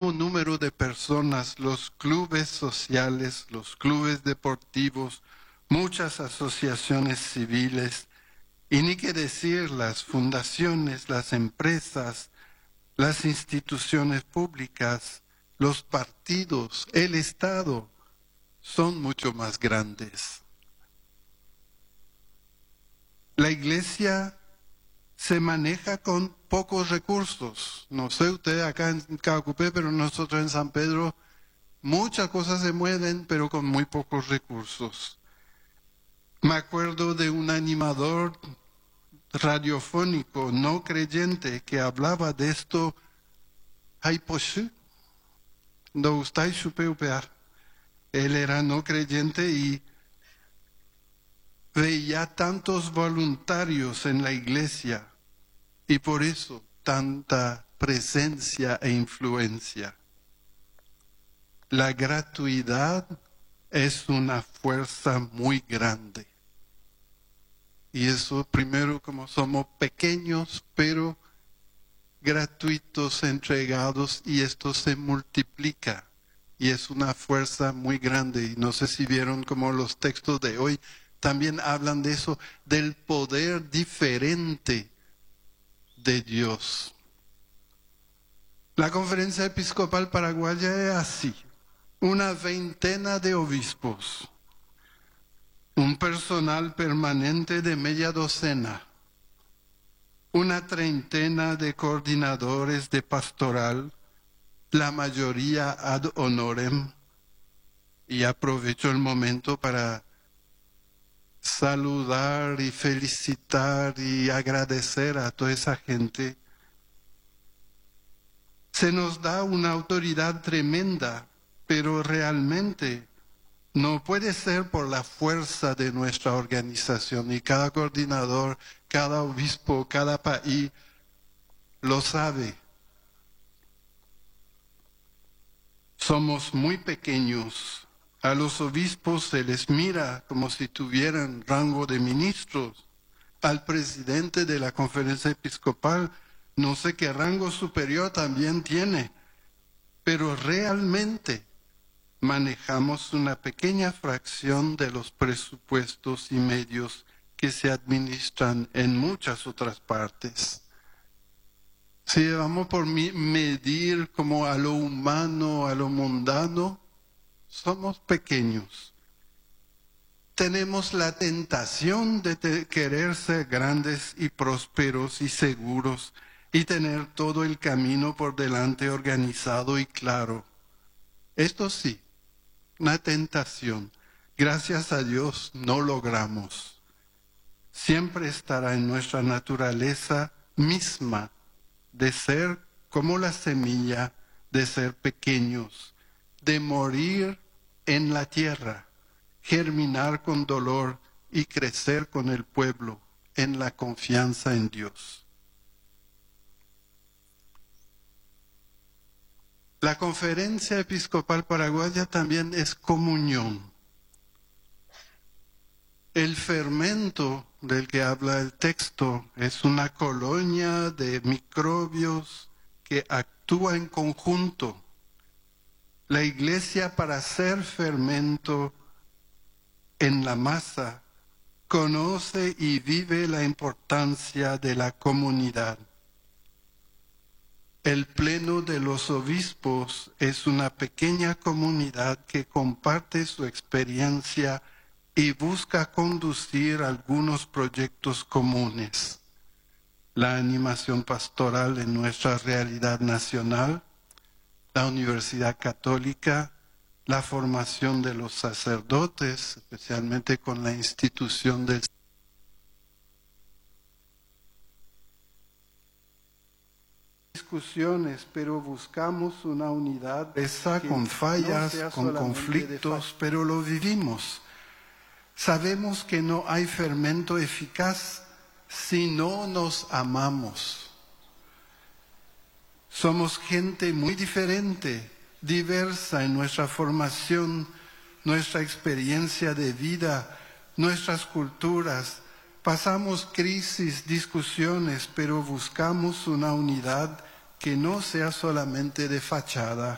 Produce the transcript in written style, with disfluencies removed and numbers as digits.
mismo número de personas, los clubes sociales, los clubes deportivos, muchas asociaciones civiles, y ni qué decir las fundaciones, las empresas, las instituciones públicas, los partidos, el Estado, son mucho más grandes. La Iglesia se maneja con pocos recursos. No sé usted acá en Caacupé, pero nosotros en San Pedro muchas cosas se mueven, pero con muy pocos recursos. Me acuerdo de un animador radiofónico no creyente que hablaba de esto. Él era no creyente y veía tantos voluntarios en la iglesia y por eso tanta presencia e influencia. La gratuidad es una fuerza muy grande. Y eso primero como somos pequeños, pero gratuitos, entregados, y esto se multiplica. Y es una fuerza muy grande. Y no sé si vieron como los textos de hoy también hablan de eso, del poder diferente de Dios. La Conferencia Episcopal Paraguaya es así. Una veintena de obispos, un personal permanente de media docena, una treintena de coordinadores de pastoral, la mayoría ad honorem, y aprovecho el momento para saludar y felicitar y agradecer a toda esa gente. Se nos da una autoridad tremenda, pero realmente no puede ser por la fuerza de nuestra organización, y cada coordinador, cada obispo, cada país lo sabe. Somos muy pequeños. A los obispos se les mira como si tuvieran rango de ministros. Al presidente de la Conferencia Episcopal, no sé qué rango superior también tiene, pero realmente manejamos una pequeña fracción de los presupuestos y medios que se administran en muchas otras partes. Si vamos por medir como a lo humano, a lo mundano, somos pequeños. Tenemos la tentación de querer ser grandes y prósperos y seguros y tener todo el camino por delante organizado y claro. Esto sí, una tentación. Gracias a Dios no logramos. Siempre estará en nuestra naturaleza misma de ser como la semilla, de ser pequeños, de morir en la tierra, germinar con dolor y crecer con el pueblo en la confianza en Dios. La Conferencia Episcopal Paraguaya también es comunión. El fermento del que habla el texto es una colonia de microbios que actúa en conjunto. La Iglesia, para ser fermento en la masa, conoce y vive la importancia de la comunidad. El pleno de los obispos es una pequeña comunidad que comparte su experiencia y busca conducir algunos proyectos comunes. La animación pastoral en nuestra realidad nacional, la Universidad Católica, la formación de los sacerdotes, especialmente con la institución del discusiones, pero buscamos una unidad con fallas, con conflictos, pero lo vivimos. Sabemos que no hay fermento eficaz si no nos amamos. Somos gente muy diferente, diversa en nuestra formación, nuestra experiencia de vida, nuestras culturas. Pasamos crisis, discusiones, pero buscamos una unidad que no sea solamente de fachada.